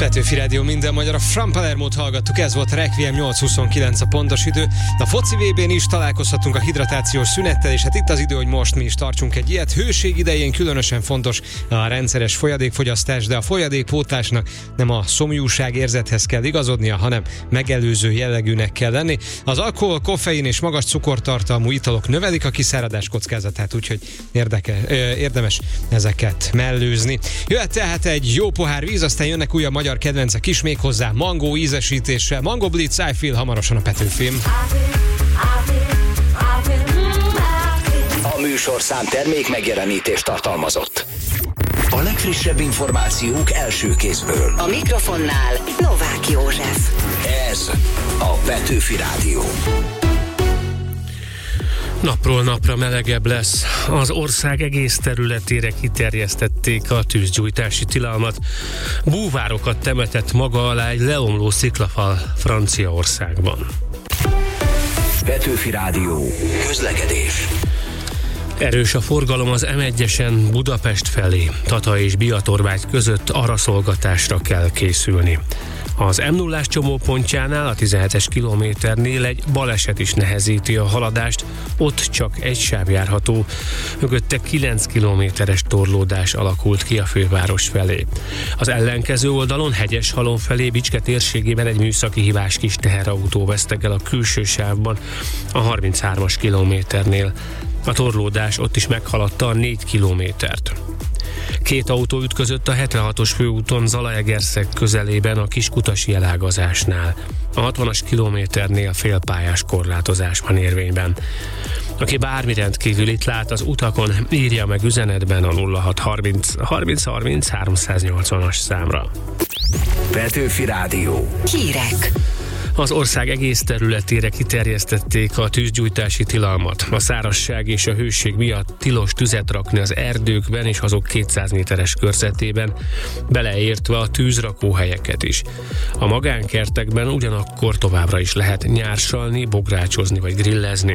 Petőfi Rádió, minden magyar, a From Palermót hallgattuk, ez volt a Requiem, 8:29 a pontos idő. A foci VB-n is találkozhatunk a hidratációs szünettel, és hát itt az idő, hogy most mi is tartsunk egy ilyet. Hőség idején különösen fontos a rendszeres folyadékfogyasztás, de a folyadékpótlásnak nem a szomjúság érzethez kell igazodnia, hanem megelőző jellegűnek kell lenni. Az alkohol, koffein és magas cukortartalmú italok növelik a kiszáradás kockázatát, úgyhogy érdemes ezeket mellőzni. Jöhet tehát egy jó pohár víz, aztán jönnek újabb magyar kedvencek is, méghozzá mangó ízesítéssel. Mango Blitz, I Feel, hamarosan a Petőfim. A műsorszám termék megjelenítést tartalmazott. A legfrissebb információk első kézből. A mikrofonnál Novák József. Ez a Petőfi Rádió. Napról napra melegebb lesz. Az ország egész területére kiterjesztették a tűzgyújtási tilalmat. Búvárokat temetett maga alá egy leomló sziklafal Franciaországban. Petőfi Rádió. Közlekedés. Erős a forgalom az M1-esen Budapest felé. Tata és Biatorvágy között araszolgatásra kell készülni. Az M0-ás csomópontjánál, a 17-es kilométernél egy baleset is nehezíti a haladást, ott csak egy sáv járható. Mögötte 9 kilométeres torlódás alakult ki a főváros felé. Az ellenkező oldalon, Hegyeshalom felé, Bicske térségében egy műszaki hibás kis teherautó vesztegel a külső sávban, a 33-as kilométernél. A torlódás ott is meghaladta a 4 kilométert. Két autó ütközött a 76-os főúton Zalaegerszeg közelében a Kiskutasi elágazásnál. A 60-as kilométernél félpályás korlátozás van érvényben. Aki bármi rendkívülit lát az utakon, írja meg üzenetben a 0630 30 30 380-as számra. Petőfi Rádió. Hírek. Az ország egész területére kiterjesztették a tűzgyújtási tilalmat. A szárazság és a hőség miatt tilos tüzet rakni az erdőkben és azok 200 méteres körzetében, beleértve a tűzrakóhelyeket is. A magánkertekben ugyanakkor továbbra is lehet nyársalni, bográcsozni vagy grillezni.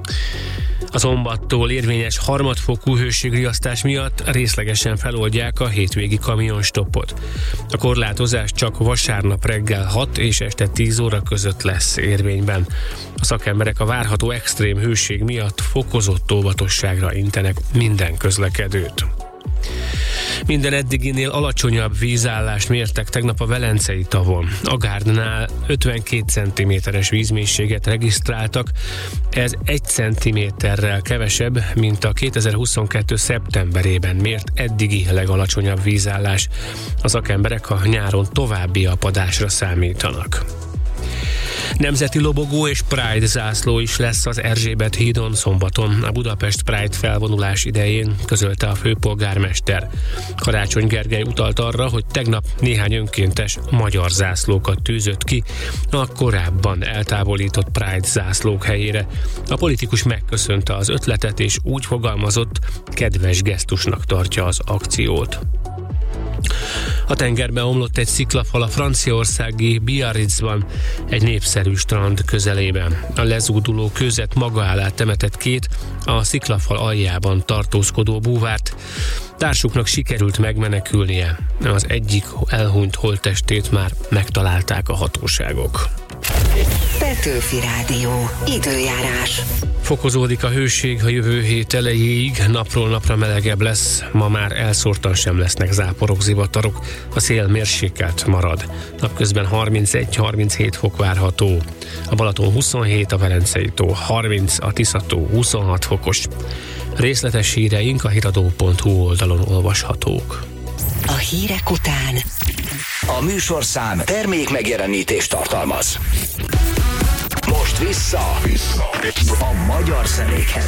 A szombattól érvényes harmadfokú hőségriasztás miatt részlegesen feloldják a hétvégi kamionstoppot. A korlátozás csak vasárnap reggel 6 és este 10 óra között lesz érvényben. A szakemberek a várható extrém hőség miatt fokozott óvatosságra intenek minden közlekedőt. Minden eddiginél alacsonyabb vízállást mértek tegnap a Velencei tavon. A Gárdnál 52 cm-es vízmélységet regisztráltak, ez 1 cm-rel kevesebb, mint a 2022. szeptemberében mért eddigi legalacsonyabb vízállás. A szakemberek a nyáron további apadásra számítanak. Nemzeti lobogó és Pride zászló is lesz az Erzsébet hídon szombaton a Budapest Pride felvonulás idején, közölte a főpolgármester. Karácsony Gergely utalt arra, hogy tegnap néhány önkéntes magyar zászlókat tűzött ki a korábban eltávolított Pride zászlók helyére. A politikus megköszönte az ötletet és úgy fogalmazott, kedves gesztusnak tartja az akciót. A tengerbe omlott egy sziklafal a franciaországi Biarritzban, egy népszerű strand közelében. A lezúduló kőzet maga alá temetett két a sziklafal aljában tartózkodó búvárt. Társuknak sikerült megmenekülnie. Az egyik elhunyt holttestét már megtalálták a hatóságok. Petőfi Rádió. Időjárás. Fokozódik a hőség a jövő hét elejéig, napról napra melegebb lesz, ma már elszórtan sem lesznek záporok, zivatarok, a szél mérsékelt marad. Napközben 31-37 fok várható, a Balaton 27, a Velencei tó 30, a Tisza-tó 26 fokos. Részletes híreink a hiradó.hu oldalon olvashatók. A hírek után A műsorszám termék megjelenítést tartalmaz. Most vissza a magyar zenékhez.